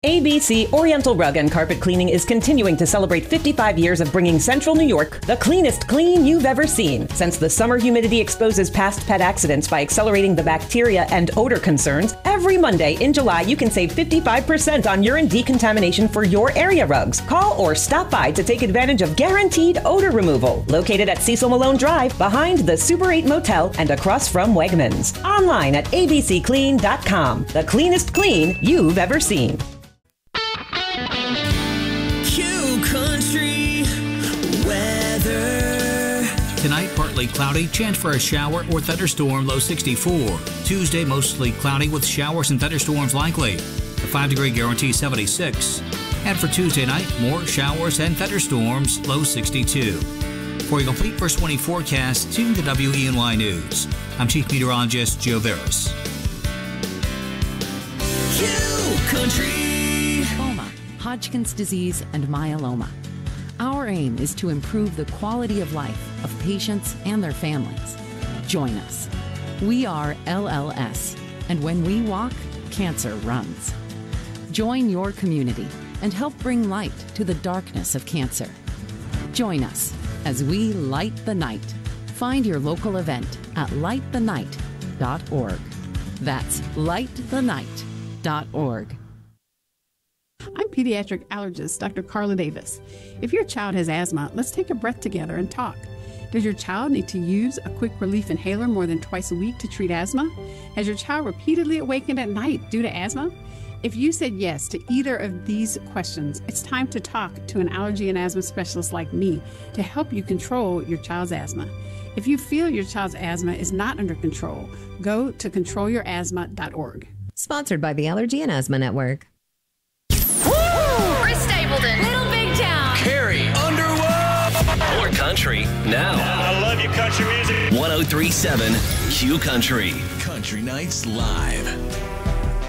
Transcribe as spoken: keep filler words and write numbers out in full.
A B C Oriental Rug and Carpet Cleaning is continuing to celebrate fifty-five years of bringing Central New York the cleanest clean you've ever seen. Since the summer humidity exposes past pet accidents by accelerating the bacteria and odor concerns, every Monday in July you can save fifty-five percent on urine decontamination for your area rugs. Call or stop by to take advantage of guaranteed odor removal. Located at Cecil Malone Drive, behind the Super eight Motel and across from Wegmans. Online at a b c clean dot com. The cleanest clean you've ever seen. Tonight, partly cloudy, chance for a shower or thunderstorm, low sixty-four. Tuesday, mostly cloudy with showers and thunderstorms likely. The five degree guarantee, seventy-six. And for Tuesday night, more showers and thunderstorms, low sixty-two. For your complete first twenty forecast, tune to W E N Y News. I'm Chief Meteorologist Joe Veras. Q Country. Lymphoma, Hodgkin's disease, and myeloma. Our aim is to improve the quality of life of patients and their families. Join us. We are L L S, and when we walk, cancer runs. Join your community and help bring light to the darkness of cancer. Join us as we light the night. Find your local event at light the night dot org. That's light the night dot org. I'm pediatric allergist Doctor Carla Davis. If your child has asthma, let's take a breath together and talk. Does your child need to use a quick relief inhaler more than twice a week to treat asthma? Has your child repeatedly awakened at night due to asthma? If you said yes to either of these questions, it's time to talk to an allergy and asthma specialist like me to help you control your child's asthma. If you feel your child's asthma is not under control, go to control your asthma dot org. Sponsored by the Allergy and Asthma Network. Chris Stapleton, Little Big Town, Carrie Underwood. More country now. I love you, country music. one oh three point seven Q Country. Country Nights Live.